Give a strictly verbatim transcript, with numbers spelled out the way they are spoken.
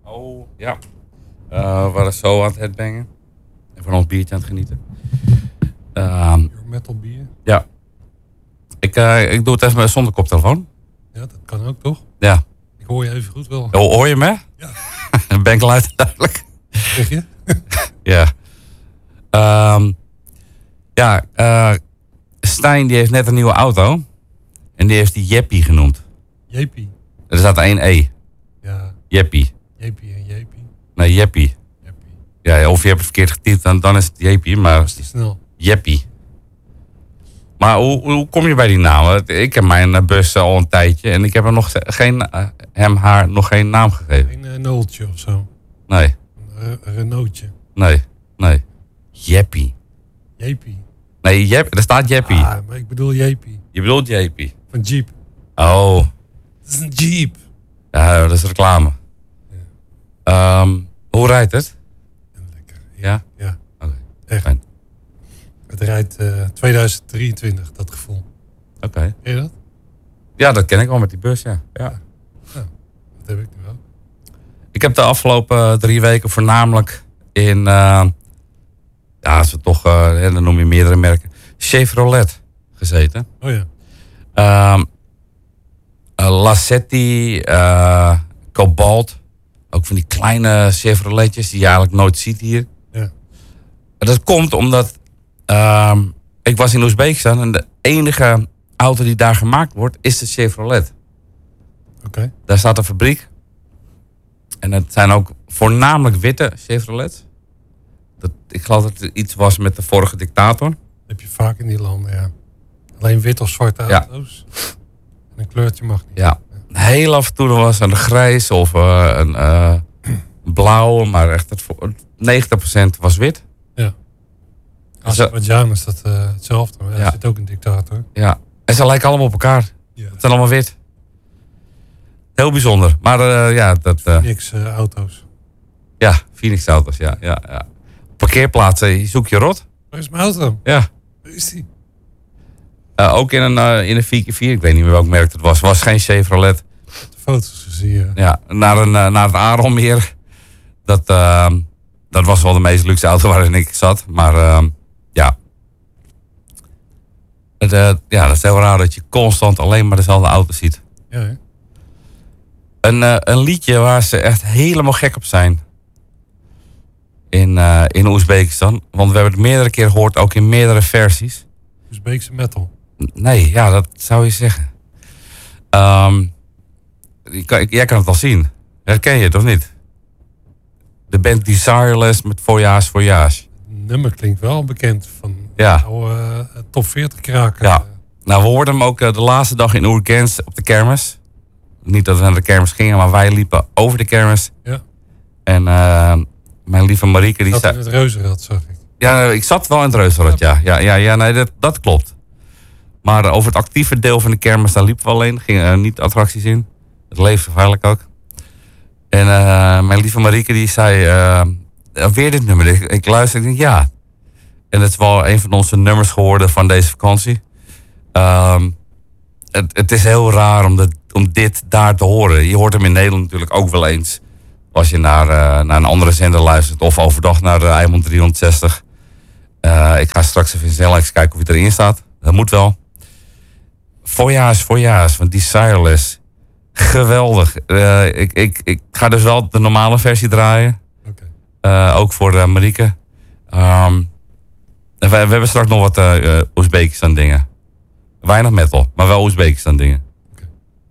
Oh, ja. Uh, we waren zo aan het headbangen. En van ons biertje aan het genieten. Uh, Your metal bier? Ja. Ik, uh, ik doe het even zonder koptelefoon. Ja, dat kan ook, toch? Ja. Ik hoor je even goed wel. Oh, hoor je me? Ja. Dan ben ik luid duidelijk. Zeg je? Ja. Um, ja, uh, Stijn die heeft net een nieuwe auto. En die heeft die Jeppy genoemd. Jeppy? Er staat één E. Ja. Jeppy. Jeppy en Jeppy? Nee, Jeppy. Jeppy. Ja, of je hebt het verkeerd getypt, dan, dan is het Jeppy, maar... Dat is te snel. Jeppy. Maar hoe, hoe kom je bij die naam? Ik heb mijn bus al een tijdje en ik heb hem, nog geen, hem haar nog geen naam gegeven. Een uh, Noltje of zo? Nee. Een uh, Renaultje? Nee, nee. Jeppy. Jeppy? Nee, Jep, er staat Jeppy. Ah, maar ik bedoel Jeppy. Je bedoelt Jeppy? Van Jeep. Oh. Het is een Jeep. Ja, dat is reclame. Ja. Um, hoe rijdt het? Lekker. Ja? Ja. Oké. Okay. Echt. Fijn. Het rijdt uh, tweeduizend drieëntwintig, dat gevoel. Oké. Okay. Ken je dat? Ja, dat ken ik wel met die bus, ja. Ja. Ja, dat heb ik nu wel. Ik heb de afgelopen uh, drie weken voornamelijk in... Uh, ja, als we toch... Uh, dan noem je meerdere merken. Chevrolet gezeten. Oh ja. Um, uh, Lacetti, uh, Cobalt. Ook van die kleine Chevroletjes die je eigenlijk nooit ziet hier. Ja. Dat komt omdat... Uh, ik was in Oezbekistan en de enige auto die daar gemaakt wordt is de Chevrolet. Oké. Okay. Daar staat een fabriek. En het zijn ook voornamelijk witte Chevrolets. Dat, ik geloof dat het iets was met de vorige dictator. Dat heb je vaak in die landen, ja. Alleen wit of zwarte auto's. Ja. En een kleurtje mag niet. Ja. Heel af en toe was een grijs of uh, een uh, blauw, maar echt het, negentig procent was wit. Ja. Azerbeidzjan is dat uh, hetzelfde. Maar ja. Er zit ook een dictator. Ja. En ze lijken allemaal op elkaar. Ja. Het zijn allemaal wit. Heel bijzonder. Maar uh, ja, dat... Uh, Phoenix uh, auto's. Ja, Phoenix auto's, ja. ja, ja. Parkeerplaatsen, zoek je rot. Waar is mijn auto? Ja. Waar is die? Uh, ook in een, uh, in een vier keer vier, ik weet niet meer welk merk het was. Was geen Chevrolet. De foto's gezien, ja. Ja, naar, een, uh, naar het Aarolmeer. Dat, uh, dat was wel de meest luxe auto waarin ik zat. Maar uh, ja. Het, uh, ja, dat is heel raar dat je constant alleen maar dezelfde auto ziet. Ja, hè? Een, uh, een liedje waar ze echt helemaal gek op zijn. In, uh, in Oezbekistan. Want we hebben het meerdere keer gehoord, ook in meerdere versies. Oezbeekse metal? Nee, ja, dat zou je zeggen. Um, jij kan het al zien. Herken je het of niet? De band Desireless met Voyage Voyage. Het nummer klinkt wel bekend van ja. oude uh, top veertig kraken. Ja. Nou, we hoorden hem ook uh, de laatste dag in Oergens op de kermis. Niet dat we naar de kermis gingen, maar wij liepen over de kermis. Ja. En uh, mijn lieve Marieke die zat zei... in het reuzenrad, zag ik. Ja, ik zat wel in het reuzenrad, ja. Ja, ja, ja nee, dat, dat klopt. Maar uh, over het actieve deel van de kermis, daar liepen we alleen. Gingen uh, niet attracties in. Het leefde veilig ook. En uh, mijn lieve Marieke die zei... Uh, weer dit nummer. Ik, ik luister en ik denk ja. En het is wel een van onze nummers geworden van deze vakantie. Um, het, het is heel raar om, de, om dit daar te horen. Je hoort hem in Nederland natuurlijk ook wel eens. Als je naar, uh, naar een andere zender luistert. Of overdag naar uh, Eimond driehonderdzestig. Uh, ik ga straks even in Snelheid kijken of hij erin staat. Dat moet wel. Voyage, Voyage van Desireless. Geweldig. Uh, ik, ik, ik ga dus wel de normale versie draaien. Okay. Uh, ook voor uh, Marieke. Um, we, we hebben straks nog wat uh, Oezbekistan dingen. Weinig metal, maar wel Oezbekistan dingen.